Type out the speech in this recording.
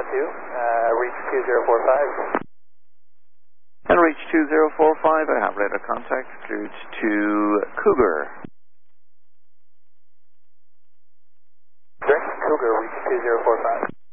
reach 2045. And reach 2045, I have radar contact, cleared to Cougar. Direct Cougar, reach 2045.